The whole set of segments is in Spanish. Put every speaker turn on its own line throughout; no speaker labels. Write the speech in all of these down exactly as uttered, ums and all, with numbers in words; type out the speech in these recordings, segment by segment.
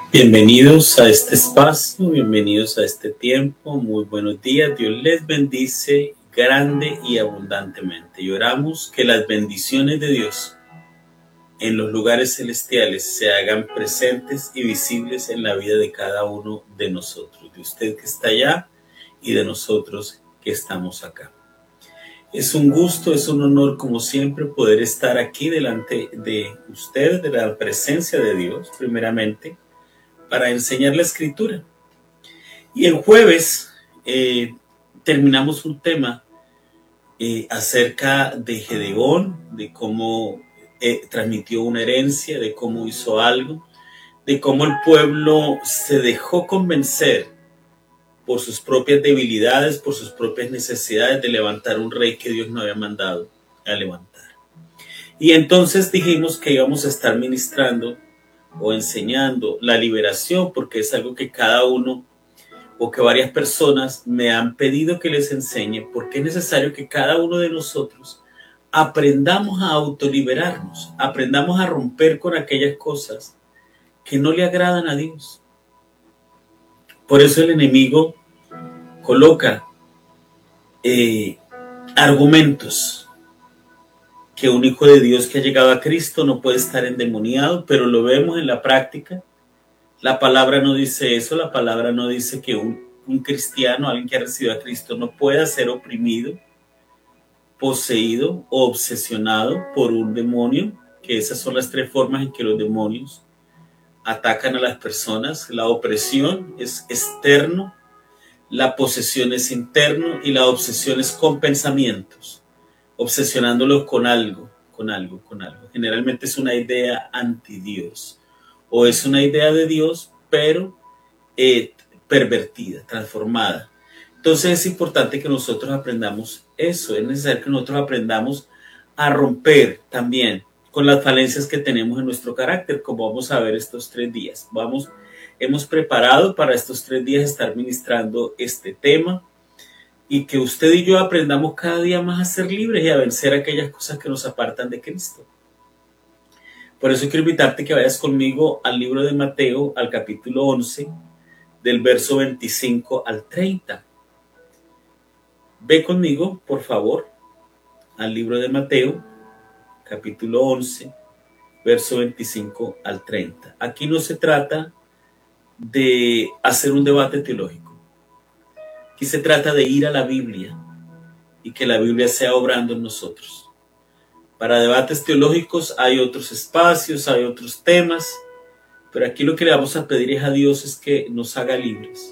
Bienvenidos a este espacio, bienvenidos a este tiempo, muy buenos días, Dios les bendice grande y abundantemente. Y oramos que las bendiciones de Dios en los lugares celestiales se hagan presentes y visibles en la vida de cada uno de nosotros, de usted que está allá y de nosotros que estamos acá. Es un gusto, es un honor como siempre poder estar aquí delante de usted, de la presencia de Dios, primeramente, para enseñar la escritura. Y el jueves eh, terminamos un tema eh, acerca de Gedeón, de cómo eh, transmitió una herencia, de cómo hizo algo, de cómo el pueblo se dejó convencer por sus propias debilidades, por sus propias necesidades de levantar un rey que Dios no había mandado a levantar. Y entonces dijimos que íbamos a estar ministrando o enseñando la liberación, porque es algo que cada uno o que varias personas me han pedido que les enseñe, porque es necesario que cada uno de nosotros aprendamos a autoliberarnos, aprendamos a romper con aquellas cosas que no le agradan a Dios. Por eso el enemigo coloca eh, argumentos que un hijo de Dios que ha llegado a Cristo no puede estar endemoniado, pero lo vemos en la práctica. La palabra no dice eso, la palabra no dice que un, un cristiano, alguien que ha recibido a Cristo, no pueda ser oprimido, poseído o obsesionado por un demonio, que esas son las tres formas en que los demonios atacan a las personas. La opresión es externo, la posesión es interno y la obsesión es con pensamientos, obsesionándolos con algo, con algo, con algo. Generalmente es una idea anti Dios o es una idea de Dios, pero eh, pervertida, transformada. Entonces es importante que nosotros aprendamos eso. Es necesario que nosotros aprendamos a romper también con las falencias que tenemos en nuestro carácter, como vamos a ver estos tres días. Vamos, hemos preparado para estos tres días estar ministrando este tema, y que usted y yo aprendamos cada día más a ser libres y a vencer aquellas cosas que nos apartan de Cristo. Por eso quiero invitarte que vayas conmigo al libro de Mateo, al capítulo once, del verso veinticinco al treinta. Ve conmigo, por favor, al libro de Mateo, capítulo once, verso veinticinco al treinta. Aquí no se trata de hacer un debate teológico. Aquí se trata de ir a la Biblia y que la Biblia sea obrando en nosotros. Para debates teológicos hay otros espacios, hay otros temas, pero aquí lo que le vamos a pedir es a Dios es que nos haga libres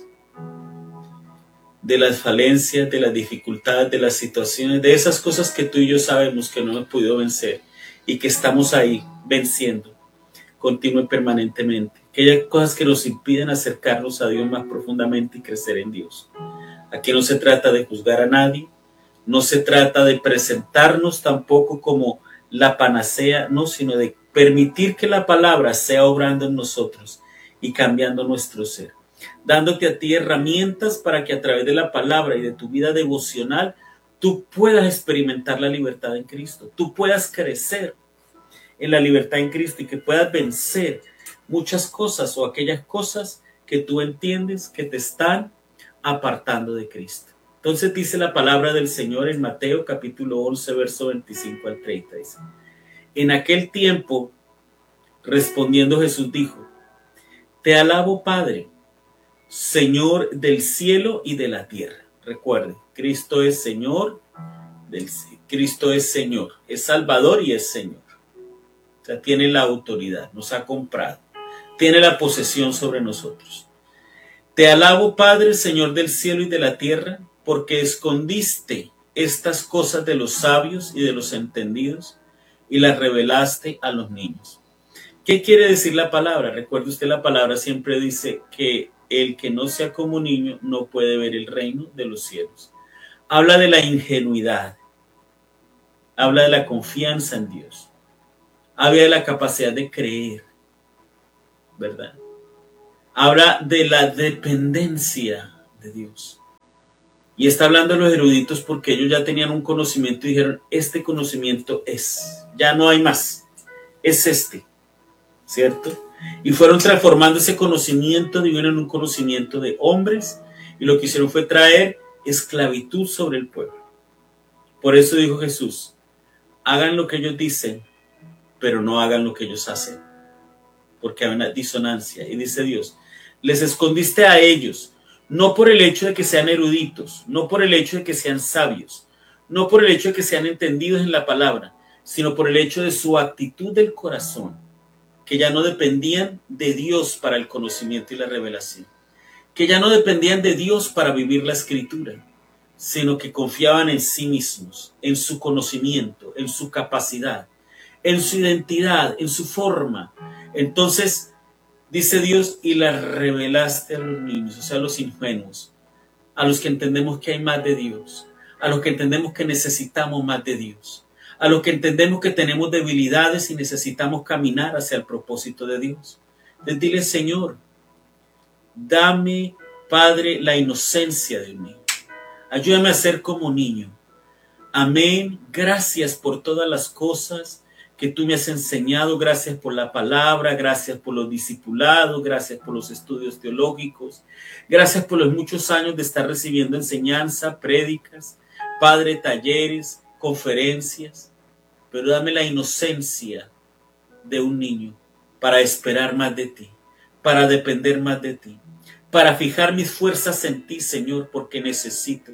de las falencias, de las dificultades, de las situaciones, de esas cosas que tú y yo sabemos que no hemos podido vencer y que estamos ahí venciendo continua y permanentemente. Aquellas cosas que nos impiden acercarnos a Dios más profundamente y crecer en Dios. Aquí no se trata de juzgar a nadie, no se trata de presentarnos tampoco como la panacea, no, sino de permitir que la palabra sea obrando en nosotros y cambiando nuestro ser, dándote a ti herramientas para que a través de la palabra y de tu vida devocional tú puedas experimentar la libertad en Cristo, tú puedas crecer en la libertad en Cristo y que puedas vencer muchas cosas o aquellas cosas que tú entiendes que te están apartando de Cristo. Entonces dice la palabra del Señor en Mateo capítulo once, verso veinticinco al treinta. Dice: en aquel tiempo, respondiendo Jesús dijo: te alabo, Padre, Señor del cielo y de la tierra. Recuerde, Cristo es Señor, del, Cristo es Señor, es Salvador y es Señor. O sea, tiene la autoridad, nos ha comprado, tiene la posesión sobre nosotros. Te alabo, Padre, Señor del cielo y de la tierra, porque escondiste estas cosas de los sabios y de los entendidos y las revelaste a los niños. ¿Qué quiere decir la palabra? Recuerde usted, la palabra siempre dice que el que no sea como niño no puede ver el reino de los cielos. Habla de la ingenuidad, habla de la confianza en Dios, habla de la capacidad de creer, ¿verdad? Habla de la dependencia de Dios. Y está hablando de los eruditos porque ellos ya tenían un conocimiento y dijeron: este conocimiento es, ya no hay más, es este, ¿cierto? Y fueron transformando ese conocimiento divino en un conocimiento de hombres, y lo que hicieron fue traer esclavitud sobre el pueblo. Por eso dijo Jesús, hagan lo que ellos dicen, pero no hagan lo que ellos hacen, porque hay una disonancia. Y dice Dios, les escondiste a ellos, no por el hecho de que sean eruditos, no por el hecho de que sean sabios, no por el hecho de que sean entendidos en la palabra, sino por el hecho de su actitud del corazón, que ya no dependían de Dios para el conocimiento y la revelación, que ya no dependían de Dios para vivir la escritura, sino que confiaban en sí mismos, en su conocimiento, en su capacidad, en su identidad, en su forma. Entonces, dice Dios, y las revelaste a los niños, o sea, a los ingenuos, a los que entendemos que hay más de Dios, a los que entendemos que necesitamos más de Dios, a los que entendemos que tenemos debilidades y necesitamos caminar hacia el propósito de Dios. Entonces dile, Señor, dame, Padre, la inocencia de un niño. Ayúdame a ser como niño. Amén. Gracias por todas las cosas que tú me has enseñado. Gracias por la palabra. Gracias por los discipulados. Gracias por los estudios teológicos. Gracias por los muchos años de estar recibiendo enseñanza, prédicas, Padre, talleres, conferencias. Pero dame la inocencia de un niño para esperar más de ti, para depender más de ti, para fijar mis fuerzas en ti, Señor, porque necesito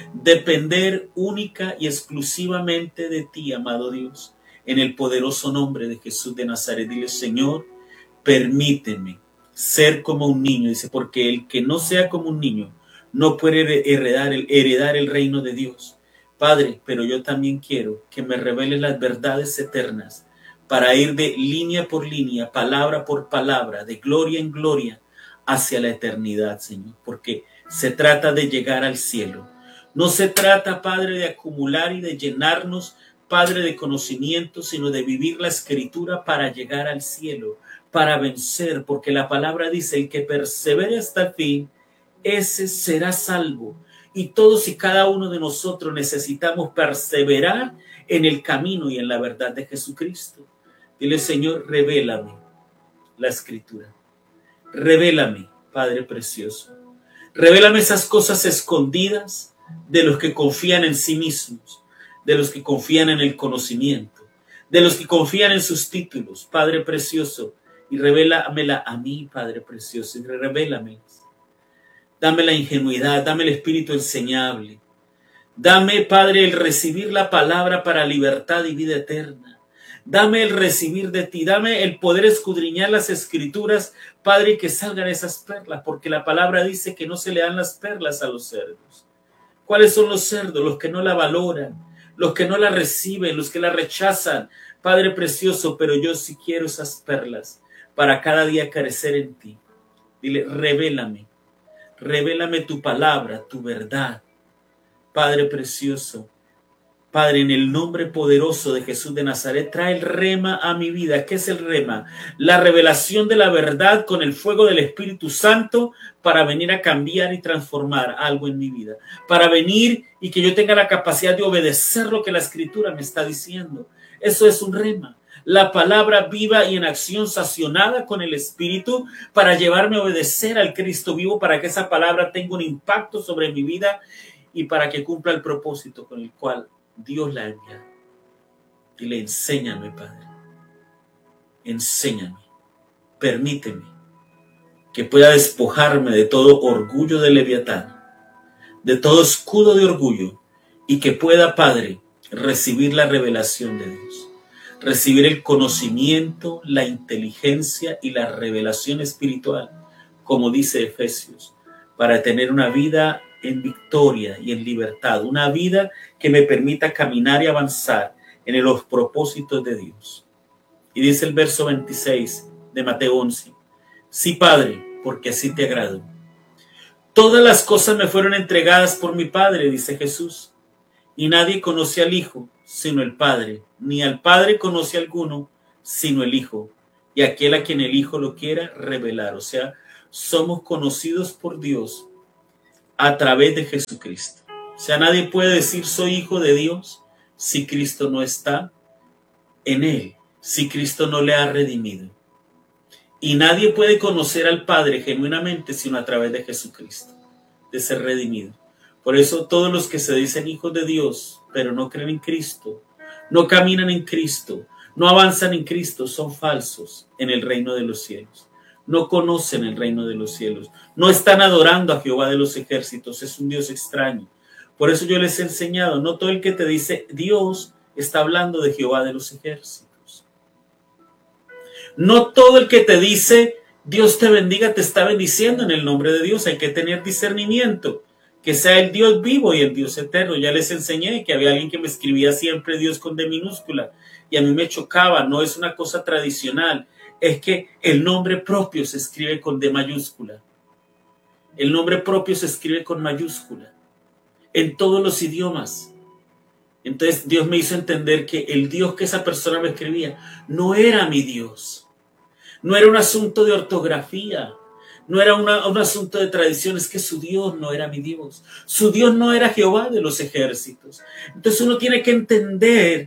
depender única y exclusivamente de ti, amado Dios, en el poderoso nombre de Jesús de Nazaret. Dile, Señor, permíteme ser como un niño. Dice, porque el que no sea como un niño no puede heredar el, heredar el reino de Dios. Padre, pero yo también quiero que me reveles las verdades eternas para ir de línea por línea, palabra por palabra, de gloria en gloria, hacia la eternidad, Señor, porque se trata de llegar al cielo. No se trata, Padre, de acumular y de llenarnos, Padre, de conocimiento, sino de vivir la Escritura para llegar al cielo, para vencer, porque la palabra dice, el que persevere hasta el fin, ese será salvo. Y todos y cada uno de nosotros necesitamos perseverar en el camino y en la verdad de Jesucristo. Dile, Señor, revélame la Escritura. Revélame, Padre precioso. Revélame esas cosas escondidas de los que confían en sí mismos, de los que confían en el conocimiento, de los que confían en sus títulos, Padre precioso. Y revélamela a mí, Padre precioso, y revélamelas. Dame la ingenuidad, dame el espíritu enseñable. Dame, Padre, el recibir la palabra para libertad y vida eterna. Dame el recibir de ti, dame el poder escudriñar las escrituras, Padre, y que salgan esas perlas, porque la palabra dice que no se le dan las perlas a los cerdos. ¿Cuáles son los cerdos? Los que no la valoran, los que no la reciben, los que la rechazan, Padre precioso, pero yo sí quiero esas perlas para cada día crecer en ti. Dile, revélame, revélame tu palabra, tu verdad, Padre precioso. Padre, en el nombre poderoso de Jesús de Nazaret, trae el rema a mi vida. ¿Qué es el rema? La revelación de la verdad con el fuego del Espíritu Santo para venir a cambiar y transformar algo en mi vida. Para venir y que yo tenga la capacidad de obedecer lo que la Escritura me está diciendo. Eso es un rema. La palabra viva y en acción sacionada con el Espíritu para llevarme a obedecer al Cristo vivo, para que esa palabra tenga un impacto sobre mi vida y para que cumpla el propósito con el cual Dios la envía. Dile, enséñame, Padre. Enséñame. Permíteme que pueda despojarme de todo orgullo de Leviatán, de todo escudo de orgullo, y que pueda, Padre, recibir la revelación de Dios. Recibir el conocimiento, la inteligencia y la revelación espiritual, como dice Efesios, para tener una vida en victoria y en libertad, una vida que me permita caminar y avanzar en los propósitos de Dios. Y dice el verso veintiséis de Mateo once, sí, Padre, porque así te agrado. Todas las cosas me fueron entregadas por mi Padre, dice Jesús, y nadie conoce al Hijo sino el Padre, ni al Padre conoce alguno sino el Hijo, y aquel a quien el Hijo lo quiera revelar. O sea, somos conocidos por Dios a través de Jesucristo. O sea, nadie puede decir soy hijo de Dios si Cristo no está en él, si Cristo no le ha redimido. Y nadie puede conocer al Padre genuinamente sino a través de Jesucristo, de ser redimido. Por eso todos los que se dicen hijos de Dios, pero no creen en Cristo, no caminan en Cristo, no avanzan en Cristo, son falsos en el reino de los cielos. No conocen el reino de los cielos. No están adorando a Jehová de los ejércitos. Es un Dios extraño. Por eso yo les he enseñado, no todo el que te dice Dios está hablando de Jehová de los ejércitos. No todo el que te dice Dios te bendiga te está bendiciendo en el nombre de Dios. Hay que tener discernimiento. Que sea el Dios vivo y el Dios eterno. Ya les enseñé que había alguien que me escribía siempre Dios con D minúscula. Y a mí me chocaba. No es una cosa tradicional. Es que el nombre propio se escribe con D mayúscula. El nombre propio se escribe con mayúscula. En todos los idiomas. Entonces Dios me hizo entender que el Dios que esa persona me escribía no era mi Dios. No era un asunto de ortografía. No era una, un asunto de tradición. Es que su Dios no era mi Dios. Su Dios no era Jehová de los ejércitos. Entonces uno tiene que entender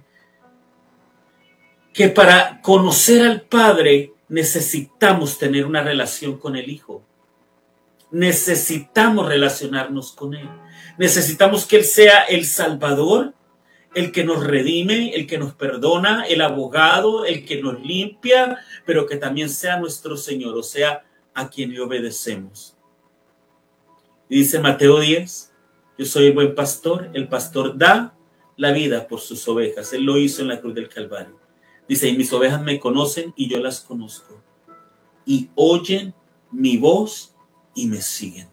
que para conocer al Padre necesitamos tener una relación con el Hijo. Necesitamos relacionarnos con Él. Necesitamos que Él sea el Salvador, el que nos redime, el que nos perdona, el abogado, el que nos limpia, pero que también sea nuestro Señor, o sea, a quien le obedecemos. Y dice Mateo diez, yo soy el buen pastor, el pastor da la vida por sus ovejas. Él lo hizo en la cruz del Calvario. Dice, y mis ovejas me conocen y yo las conozco. Y oyen mi voz y me siguen.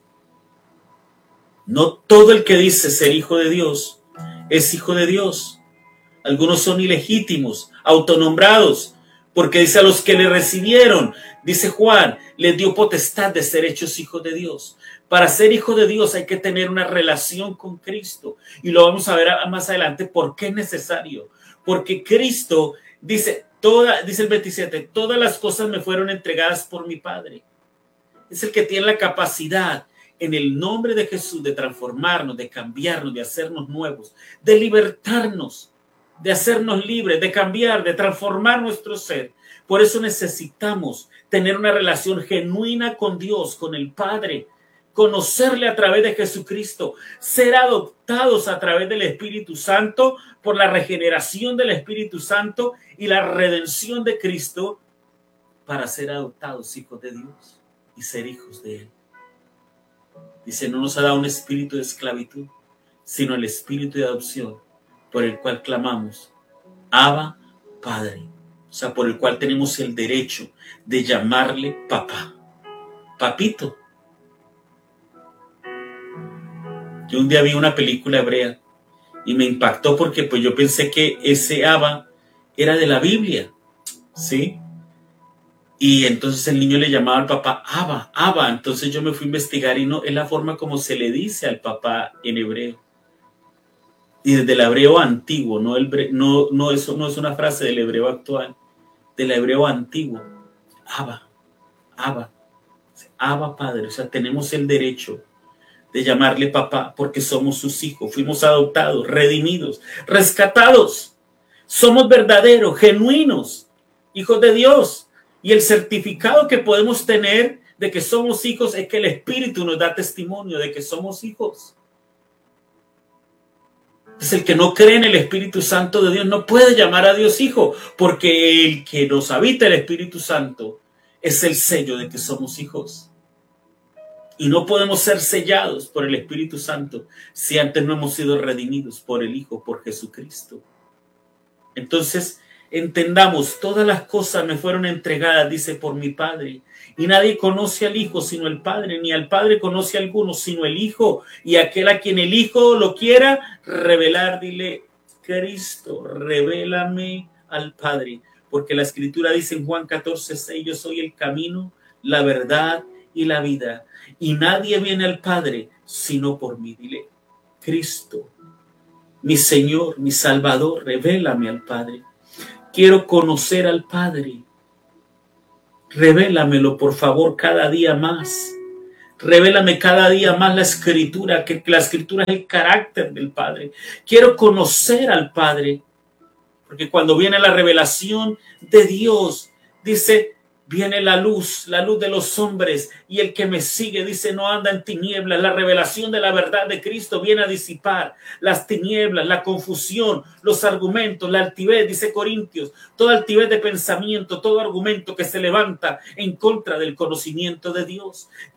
No todo el que dice ser hijo de Dios es hijo de Dios. Algunos son ilegítimos, autonombrados, porque dice a los que le recibieron, dice Juan, les dio potestad de ser hechos hijos de Dios. Para ser hijo de Dios hay que tener una relación con Cristo. Y lo vamos a ver más adelante por qué es necesario. Porque Cristo dice, toda, dice el veintisiete, todas las cosas me fueron entregadas por mi Padre. Es el que tiene la capacidad en el nombre de Jesús de transformarnos, de cambiarnos, de hacernos nuevos, de libertarnos, de hacernos libres, de cambiar, de transformar nuestro ser. Por eso necesitamos tener una relación genuina con Dios, con el Padre, conocerle a través de Jesucristo, ser adoptados a través del Espíritu Santo por la regeneración del Espíritu Santo y la redención de Cristo para ser adoptados hijos de Dios y ser hijos de Él. Dice, no nos ha dado un espíritu de esclavitud, sino el espíritu de adopción por el cual clamamos, Abba, Padre. O sea, por el cual tenemos el derecho de llamarle papá, papito. Yo un día vi una película hebrea y me impactó porque pues yo pensé que ese Abba era de la Biblia, ¿sí? Y entonces el niño le llamaba al papá Abba, Abba. Entonces yo me fui a investigar y no, es la forma como se le dice al papá en hebreo. Y desde el hebreo antiguo, no, el, no, no, eso no es una frase del hebreo actual, del hebreo antiguo. Abba, Abba, Abba Padre. O sea, tenemos el derecho de llamarle papá porque somos sus hijos. Fuimos adoptados, redimidos, rescatados. Somos verdaderos, genuinos, hijos de Dios. Y el certificado que podemos tener de que somos hijos es que el Espíritu nos da testimonio de que somos hijos. Entonces el que no cree en el Espíritu Santo de Dios no puede llamar a Dios hijo, porque el que nos habita el Espíritu Santo es el sello de que somos hijos. Y no podemos ser sellados por el Espíritu Santo si antes no hemos sido redimidos por el Hijo, por Jesucristo. Entonces, entendamos, todas las cosas me fueron entregadas, dice, por mi Padre. Y nadie conoce al Hijo sino el Padre, ni al Padre conoce a alguno sino el Hijo. Y aquel a quien el Hijo lo quiera revelar, dile, Cristo, revélame al Padre. Porque la Escritura dice en Juan catorce seis, yo soy el camino, la verdad y la vida. Y nadie viene al Padre sino por mí. Dile, Cristo, mi Señor, mi Salvador, revélame al Padre. Quiero conocer al Padre. Revélamelo, por favor, cada día más. Revélame cada día más la Escritura, que la Escritura es el carácter del Padre. Quiero conocer al Padre. Porque cuando viene la revelación de Dios, dice, Viene la luz, la luz de los hombres, y el que me sigue, dice, no anda en tinieblas. La revelación de la verdad de Cristo viene a disipar las tinieblas, la confusión, los argumentos, la altivez, dice Corintios, toda altivez de pensamiento, todo argumento que se levanta en contra del conocimiento de Dios.